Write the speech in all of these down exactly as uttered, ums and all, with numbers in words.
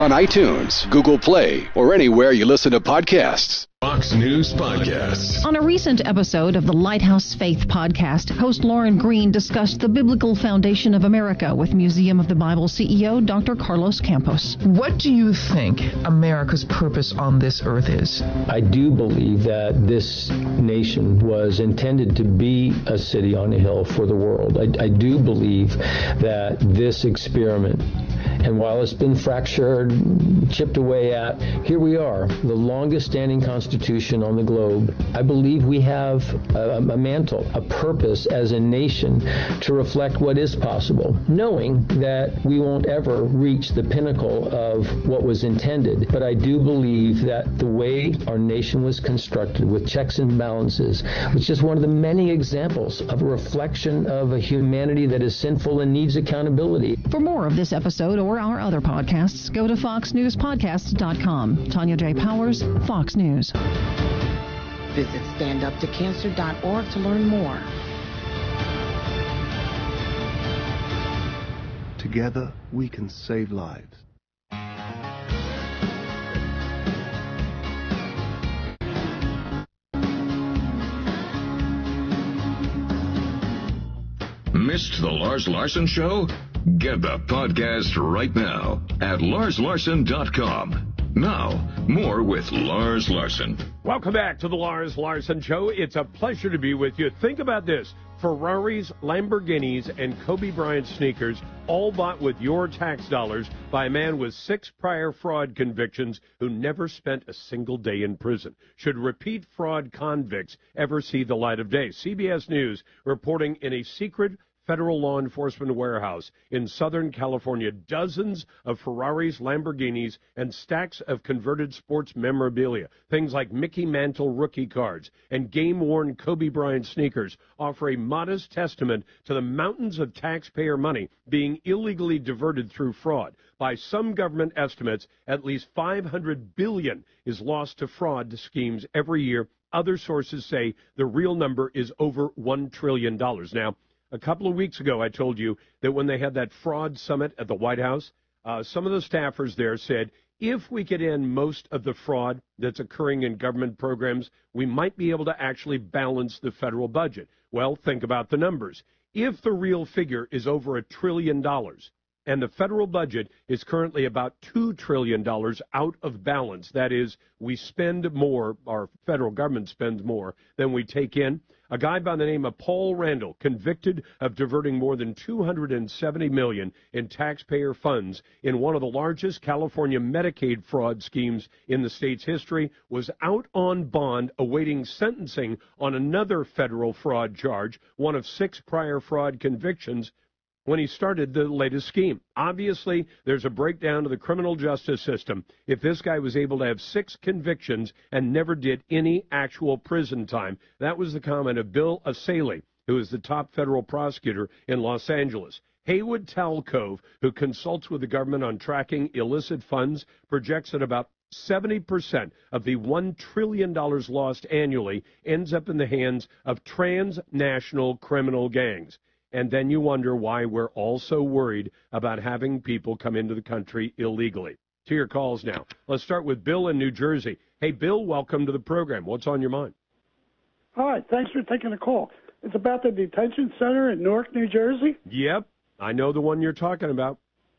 On iTunes, Google Play, or anywhere you listen to podcasts. Fox News Podcasts. On a recent episode of the Lighthouse Faith podcast, host Lauren Green discussed the biblical foundation of America with Museum of the Bible C E O Doctor Carlos Campos. What do you think America's purpose on this earth is? I do believe that this nation was intended to be a city on a hill for the world. I, I do believe that this experiment, and while it's been fractured, chipped away at, here we are, the longest standing constitution on the globe. I believe we have a, a mantle, a purpose as a nation to reflect what is possible, knowing that we won't ever reach the pinnacle of what was intended. But I do believe that the way our nation was constructed with checks and balances was just one of the many examples of a reflection of a humanity that is sinful and needs accountability. For more of this episode or our other podcasts, go to fox news podcasts dot com. Tanya J. Powers, Fox News. Visit stand up to cancer dot org to learn more. Together, we can save lives. Missed the Lars Larson Show? Get the podcast right now at lars larson dot com. Now, more with Lars Larson. Welcome back to the Lars Larson Show. It's a pleasure to be with you. Think about this. Ferraris, Lamborghinis, and Kobe Bryant sneakers, all bought with your tax dollars by a man with six prior fraud convictions who never spent a single day in prison. Should repeat fraud convicts ever see the light of day? C B S News reporting in a secret federal law enforcement warehouse in Southern California, dozens of Ferraris, Lamborghinis, and stacks of converted sports memorabilia, things like Mickey Mantle rookie cards and game-worn Kobe Bryant sneakers, offer a modest testament to the mountains of taxpayer money being illegally diverted through fraud. By some government estimates, at least five hundred billion dollars is lost to fraud schemes every year. Other sources say the real number is over one trillion dollars. Now, a couple of weeks ago, I told you that when they had that fraud summit at the White House, uh, some of the staffers there said, if we could end most of the fraud that's occurring in government programs, we might be able to actually balance the federal budget. Well, think about the numbers. If the real figure is over a trillion dollars, and the federal budget is currently about two trillion dollars out of balance, that is, we spend more, our federal government spends more than we take in. A guy by the name of Paul Randall, convicted of diverting more than two hundred seventy million dollars in taxpayer funds in one of the largest California Medicaid fraud schemes in the state's history, was out on bond awaiting sentencing on another federal fraud charge, one of six prior fraud convictions, when he started the latest scheme. Obviously, there's a breakdown of the criminal justice system if this guy was able to have six convictions and never did any actual prison time. That was the comment of Bill Asaley, who is the top federal prosecutor in Los Angeles. Haywood Talcove, who consults with the government on tracking illicit funds, projects that about seventy percent of the one trillion dollars lost annually ends up in the hands of transnational criminal gangs. And then you wonder why we're all so worried about having people come into the country illegally. To your calls now. Let's start with Bill in New Jersey. Hey, Bill, welcome to the program. What's on your mind? Hi, thanks for taking the call. It's about the detention center in Newark, New Jersey. Yep, I know the one you're talking about.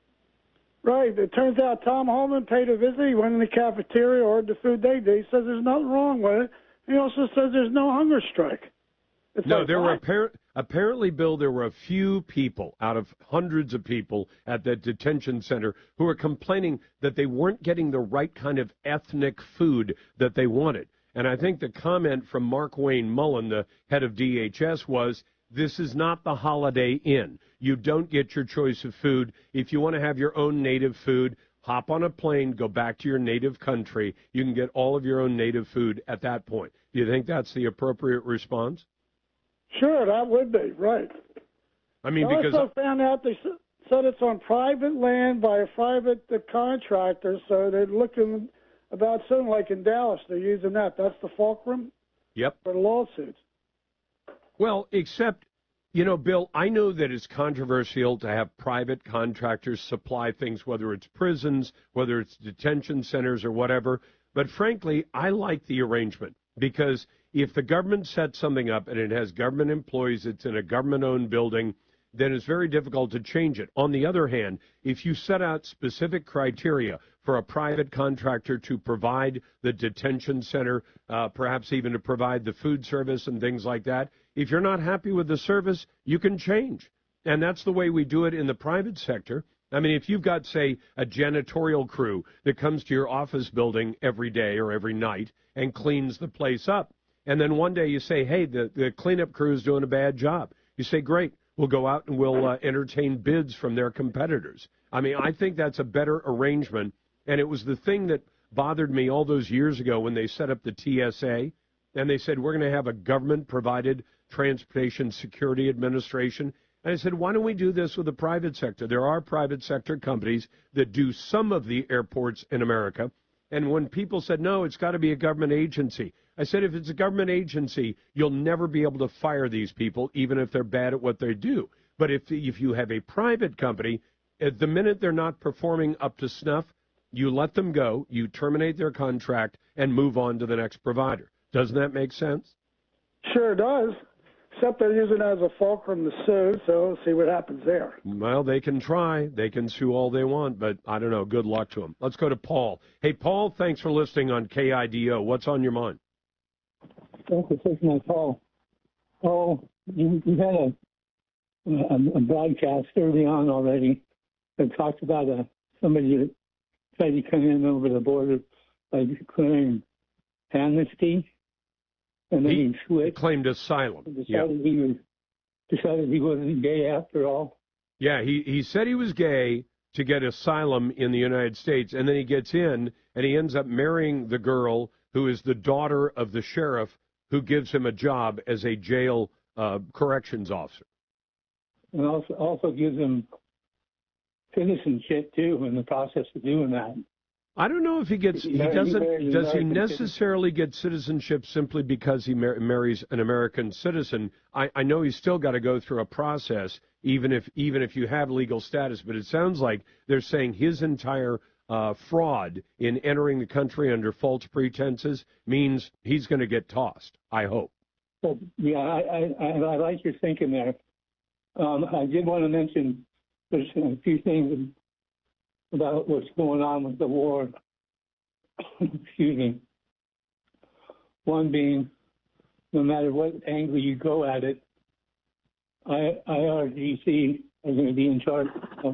Right. It turns out Tom Holman paid a visit. He went in the cafeteria, ordered the food they did. He says there's nothing wrong with it. He also says there's no hunger strike. It's no, like, there what? were appar- apparently, Bill, there were a few people out of hundreds of people at that detention center who were complaining that they weren't getting the right kind of ethnic food that they wanted. And I think the comment from Mark Wayne Mullen, the head of D H S, was, this is not the Holiday Inn. You don't get your choice of food. If you want to have your own native food, hop on a plane, go back to your native country. You can get all of your own native food at that point. Do you think that's the appropriate response? Sure, that would be, right. I mean, I because also found out they said it's on private land by a private uh, contractor, so they're looking about something like in Dallas. They're using that. That's the fulcrum Yep. for the lawsuits. Well, except You know, Bill, I know that it's controversial to have private contractors supply things, whether it's prisons, whether it's detention centers or whatever. But frankly, I like the arrangement because if the government sets something up and it has government employees, it's in a government-owned building, then it's very difficult to change it. On the other hand, if you set out specific criteria for a private contractor to provide the detention center, uh, perhaps even to provide the food service and things like that, if you're not happy with the service, you can change. And that's the way we do it in the private sector. I mean, if you've got, say, a janitorial crew that comes to your office building every day or every night and cleans the place up, and then one day you say, hey, the, the cleanup crew is doing a bad job. You say, great, we'll go out and we'll uh, entertain bids from their competitors. I mean, I think that's a better arrangement. And it was the thing that bothered me all those years ago when they set up the T S A, and they said, we're going to have a government-provided Transportation Security Administration. And I said, why don't we do this with the private sector? There are private sector companies that do some of the airports in America. And when people said, no, it's got to be a government agency, I said, if it's a government agency, you'll never be able to fire these people, even if they're bad at what they do. But if, if you have a private company, at the minute they're not performing up to snuff, you let them go, you terminate their contract, and move on to the next provider. Doesn't that make sense? Sure does, except they're using it as a fulcrum to sue, so we'll see what happens there. Well, they can try. They can sue all they want, but I don't know. Good luck to them. Let's go to Paul. Hey, Paul, thanks for listening on K I D O. What's on your mind? Thanks for taking my call. Oh, you, you had a, a, a broadcast early on already that talked about a, somebody that tried to come in over the border by declaring amnesty, and then he, he switched. He claimed asylum. Decided yeah. he was decided he wasn't gay after all. Yeah, he, he said he was gay to get asylum in the United States, and then he gets in, and he ends up marrying the girl who is the daughter of the sheriff who gives him a job as a jail uh, corrections officer. And also, also gives him citizenship, too, in the process of doing that. I don't know if he gets, he doesn't, does he necessarily get citizenship simply because he mar- marries an American citizen? I, I know he's still got to go through a process, even if, even if you have legal status, but it sounds like they're saying his entire uh, fraud in entering the country under false pretenses means he's going to get tossed, I hope. Well, yeah, I, I, I like your thinking there. Um, I did want to mention there's a few things about what's going on with the war. Excuse me. One being, no matter what angle you go at it, I R G C are going to be in charge of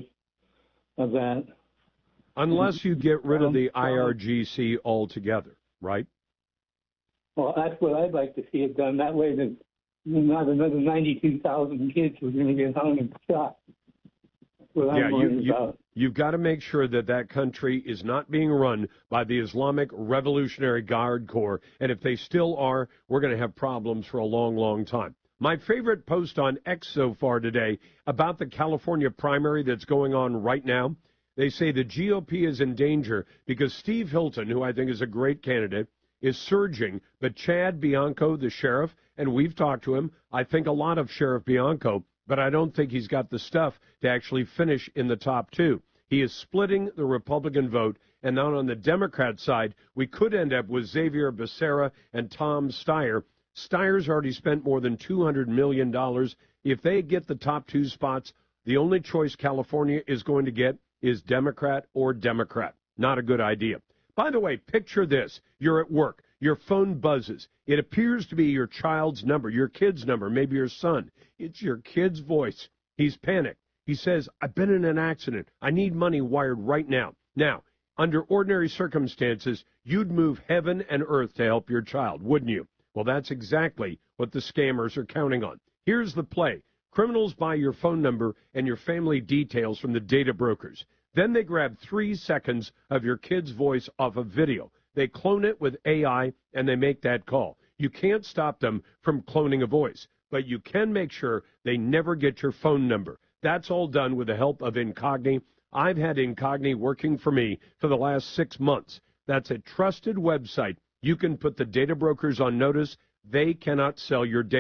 of that. Unless you get rid of the I R G C altogether, right? Well, that's what I'd like to see it done. That way that not another ninety-two thousand kids who are going to get hung and shot. That's what yeah, I'm you, worried you, about. You've got to make sure that that country is not being run by the Islamic Revolutionary Guard Corps. And if they still are, we're going to have problems for a long, long time. My favorite post on X so far today about the California primary that's going on right now. They say the G O P is in danger because Steve Hilton, who I think is a great candidate, is surging. But Chad Bianco, the sheriff, and we've talked to him, I think a lot of Sheriff Bianco, but I don't think he's got the stuff to actually finish in the top two. He is splitting the Republican vote, and then on the Democrat side, we could end up with Xavier Becerra and Tom Steyer. Steyer's already spent more than two hundred million dollars. If they get the top two spots, the only choice California is going to get is Democrat or Democrat. Not a good idea. By the way, picture this. You're at work. Your phone buzzes. It appears to be your child's number, your kid's number, maybe your son. It's your kid's voice. He's panicked. He says, I've been in an accident. I need money wired right now. Now, under ordinary circumstances, you'd move heaven and earth to help your child, wouldn't you? Well, that's exactly what the scammers are counting on. Here's the play. Criminals buy your phone number and your family details from the data brokers. Then they grab three seconds of your kid's voice off of video. They clone it with A I, and they make that call. You can't stop them from cloning a voice, but you can make sure they never get your phone number. That's all done with the help of Incogni. I've had Incogni working for me for the last six months. That's a trusted website. You can put the data brokers on notice. They cannot sell your data.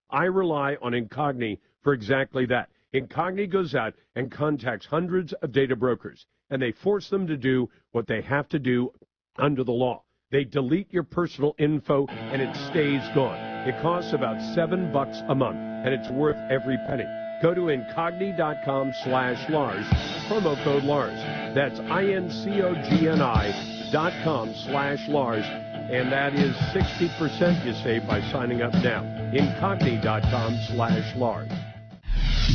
I rely on Incogni for exactly that. Incogni goes out and contacts hundreds of data brokers, and they force them to do what they have to do under the law. They delete your personal info, and it stays gone. It costs about seven bucks a month, and it's worth every penny. Go to Incogni.com slash Lars, promo code Lars. That's I-N-C-O-G-N-I dot com slash Lars, and that is sixty percent you save by signing up now. Incogni.com slash Lars.